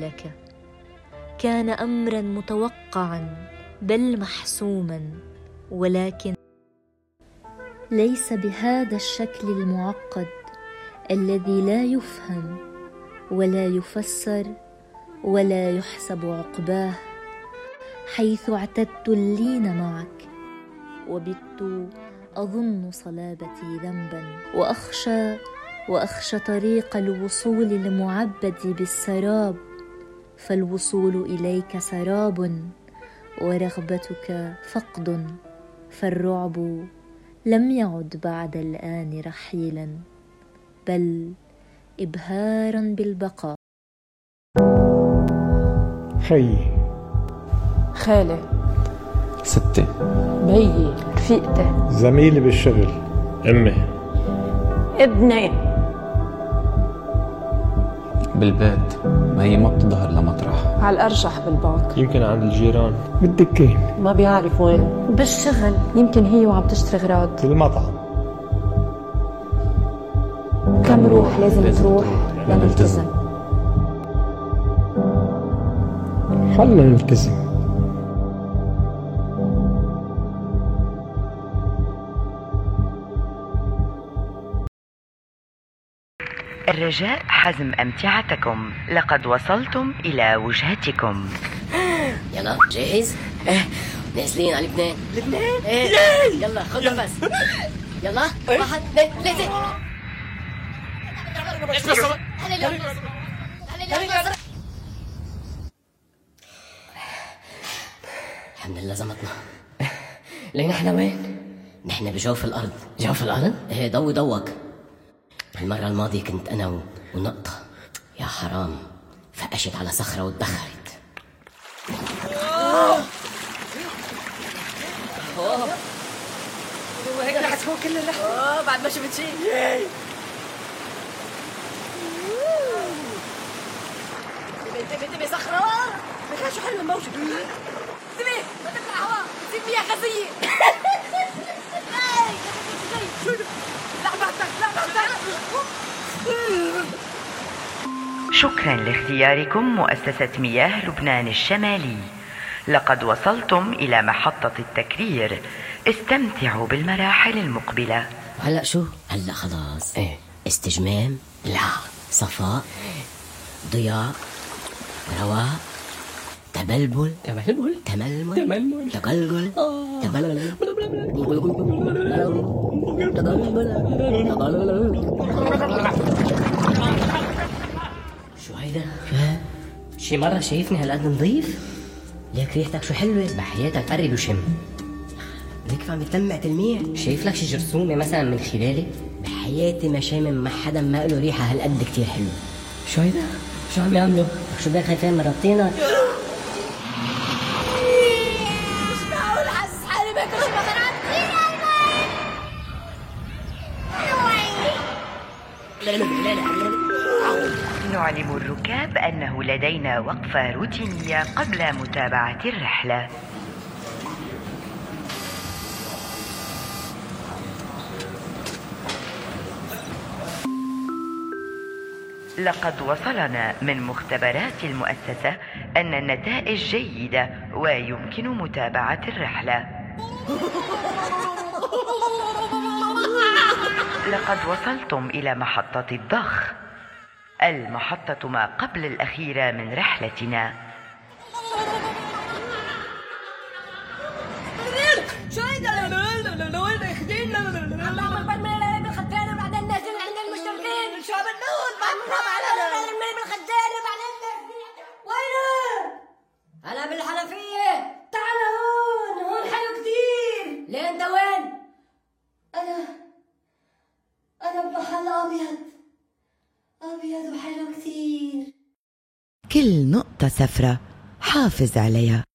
لك. كان أمرا متوقعا بل محسوما، ولكن ليس بهذا الشكل المعقد الذي لا يفهم ولا يفسر ولا يحسب عقباه، حيث اعتدت اللين معك وبت أظن صلابتي ذنبا، وأخشى طريق الوصول المعبد بالسراب، فالوصول إليك سراب ورغبتك فقد، فالرعب لم يعد بعد الآن رحيلا بل إبهارا بالبقاء. خالي، ستي، بيي، رفيقتي، زميلي بالشغل، أمي، ابني، بالبيت. ما هي ما بتظهر لمطرح. على الأرجح بالبنك، يمكن عند الجيران، بالدكين، ما بيعرف وين، بالشغل، يمكن هي وعم تشتري غراض، بالمطعم. كم روح لازم تروح لنلتزم. خلنا نلتزم. الرجاء حزم أمتعتكم، لقد وصلتم إلى وجهتكم. يلا جاهز؟ نازلين على لبنان. لبنان؟ يلا خذ نفس. يلا 1 2 3. الحمد لله زمتنا. لين احنا وين؟ نحن بجوف الأرض. جوف الأرض؟ ايه، ضوي ضوك. المرة الماضية كنت أنا ونقطة، يا حرام، فقشت على صخرة واتبخرت. وهيك رح تكون كل اللحظة. بعد ما شفت شيء. انتبه صخرة. بخير شو حلو الموجة. انتبه ما تطلع هوا، تصير فيها غزية. شكرا لاختياركم مؤسسة مياه لبنان الشمالي. لقد وصلتم إلى محطة التكرير. استمتعوا بالمراحل المقبلة. هلأ شو؟ هلأ خلاص. ايه، استجمام، لا، صفاء، ضياء، رواء، تبلبل، تململ، تقلقل، شو هيدا؟ شي مرة شايفني هالقد نظيف؟ ليك ريحتك شو حلوة، بحياتك قرب وشم. ليك عم بتلمع تلميع. شايف لك شي جرثومة مثلا من خلالي؟ بحياتي ما شامم مع حدا ما له ريحة هالقد كتير حلوة. شو هيدا؟ شو عم يعملوا؟ شو بك خايفين مرضتينا؟ مش معقول حاسس حالي باكل المغرات. نعلم الركاب أنه لدينا وقفة روتينية قبل متابعة الرحلة. لقد وصلنا من مختبرات المؤسسة أن النتائج جيدة ويمكن متابعة الرحلة. لقد وصلتم إلى محطة الضخ، المحطة ما قبل الأخيرة من رحلتنا. شو هيدا؟ وين رايحين؟ بالخدامة بعدين نازلين عند المشتركين. شو عم نقول؟ بالخدامة بعدين وينه؟ هلا بالحنفية. تعال هون حلو كتير. ليه انت وين؟ أنا بمحل أبيض وحلو كتير. كل نقطة سفرة حافظ عليها.